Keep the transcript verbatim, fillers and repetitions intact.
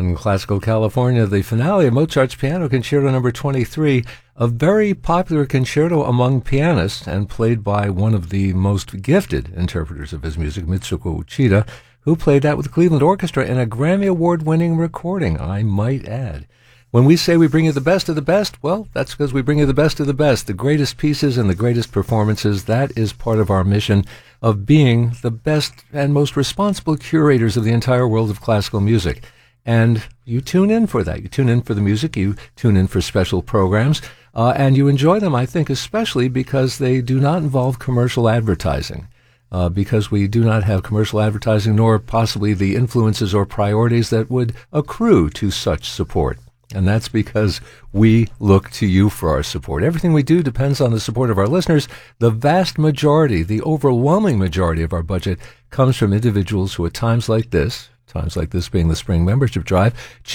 from classical California, the finale of Mozart's Piano Concerto number twenty-three, a very popular concerto among pianists and played by one of the most gifted interpreters of his music, Mitsuko Uchida, who played that with the Cleveland Orchestra in a Grammy Award-winning recording, I might add. When we say we bring you the best of the best, well, that's because we bring you the best of the best, the greatest pieces and the greatest performances. That is part of our mission of being the best and most responsible curators of the entire world of classical music. And you tune in for that. You tune in for the music. You tune in for special programs. Uh, and you enjoy them, I think, especially because they do not involve commercial advertising. Uh, because we do not have commercial advertising, nor possibly the influences or priorities that would accrue to such support. And that's because we look to you for our support. Everything we do depends on the support of our listeners. The vast majority, the overwhelming majority of our budget comes from individuals who at times like this, times like this being the spring membership drive,